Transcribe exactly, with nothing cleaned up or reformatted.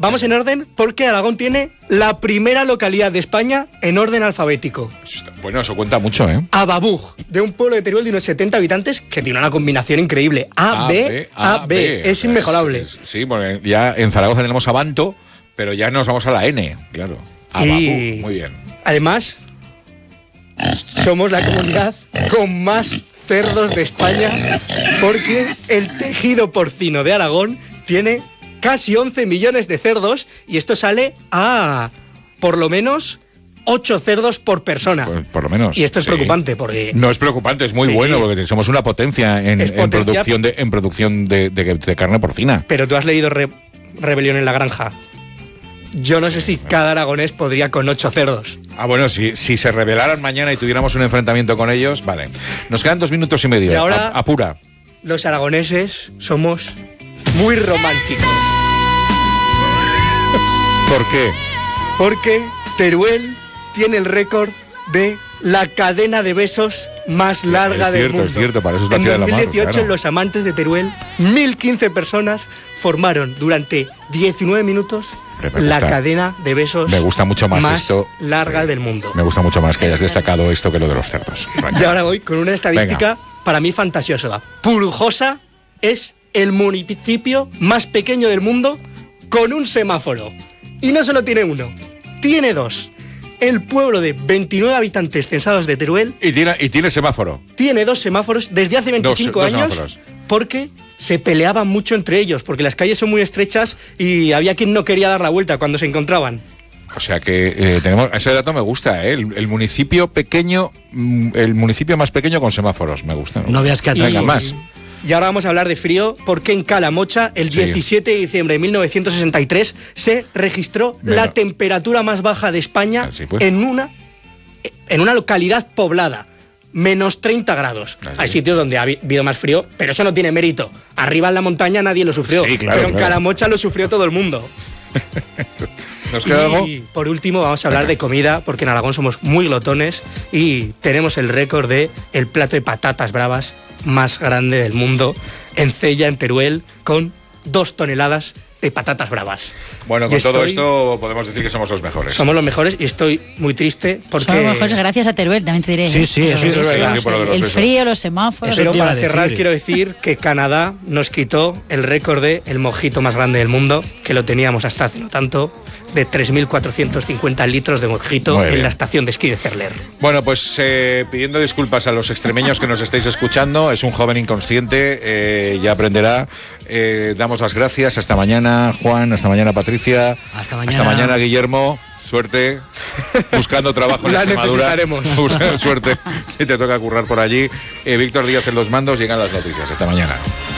vamos en orden porque Aragón tiene la primera localidad de España en orden alfabético. Bueno, eso cuenta mucho, ¿eh? Ababug, de un pueblo de Teruel de unos setenta habitantes que tiene una combinación increíble. A, B, A, B. Es inmejorable. Es, es, sí, bueno, ya en Zaragoza tenemos Abanto, pero ya nos vamos a la N, claro. Ababug, y muy bien. Además, somos la comunidad con más cerdos de España porque el tejido porcino de Aragón tiene casi once millones de cerdos y esto sale a por lo menos ocho cerdos por persona. Por, por lo menos. Y esto es sí. preocupante porque... No es preocupante, es muy sí. bueno porque somos una potencia en, en producción, de, en producción de, de, de carne porcina. Pero tú has leído Re, Rebelión en la Granja. Yo no sé si cada aragonés podría con ocho cerdos. Ah, bueno, si, si se rebelaran mañana y tuviéramos un enfrentamiento con ellos, vale. Nos quedan dos minutos y medio. Y ahora, a, apura. Los aragoneses somos muy románticos. ¿Por qué? Porque Teruel tiene el récord de la cadena de besos más larga es del cierto, mundo. Es cierto, para eso es la en ciudad de la mar. En dos mil dieciocho, claro. Los amantes de Teruel, mil quince personas formaron durante diecinueve minutos la cadena de besos me gusta mucho más, más esto, larga del mundo. Me gusta mucho más que hayas destacado esto que lo de los cerdos. Y ahora voy con una estadística Venga. para mí fantasiosa. Purujosa es el municipio más pequeño del mundo con un semáforo. Y no solo tiene uno, tiene dos. El pueblo de veintinueve habitantes censados de Teruel... Y tiene, y tiene semáforo. Tiene dos semáforos desde hace veinticinco dos, años dos porque se peleaban mucho entre ellos, porque las calles son muy estrechas y había quien no quería dar la vuelta cuando se encontraban. O sea que eh, tenemos ese dato me gusta, ¿eh? El, el municipio pequeño, el municipio más pequeño con semáforos, me gusta. No veas que venga más. Y ahora vamos a hablar de frío, porque en Calamocha, el diecisiete de diciembre de mil novecientos sesenta y tres, se registró Menos. la temperatura más baja de España pues. en una en una localidad poblada. Menos treinta grados. Así. Hay sitios donde ha habido más frío, pero eso no tiene mérito. Arriba en la montaña nadie lo sufrió, sí, claro, pero en claro. Calamocha lo sufrió todo el mundo. ¿Nos queda algo? Y por último vamos a hablar de comida, porque en Aragón somos muy glotones y tenemos el récord de el plato de patatas bravas más grande del mundo, en Cella, en Teruel, con dos toneladas de patatas bravas. Bueno, con estoy, todo esto podemos decir que somos los mejores. Somos los mejores y estoy muy triste porque... Somos los mejores gracias a Teruel, también te diré. Sí, sí, eso, eso es verdad. Sí, por lo de los el besos. frío, los semáforos... Pero para decir. cerrar quiero decir que Canadá nos quitó el récord de el mojito más grande del mundo, que lo teníamos hasta hace no tanto, de tres mil cuatrocientos cincuenta litros de mojito en la estación de esquí de Cerler. Bueno, pues eh, pidiendo disculpas a los extremeños que nos estáis escuchando, es un joven inconsciente, eh, ya aprenderá. Eh, damos las gracias, hasta mañana Juan, hasta mañana Patricia, hasta mañana, hasta mañana Guillermo. Suerte, buscando trabajo en la Extremadura. necesitaremos. Suerte, si te toca currar por allí. Eh, Víctor Díaz en los mandos, llegan las noticias. Hasta mañana.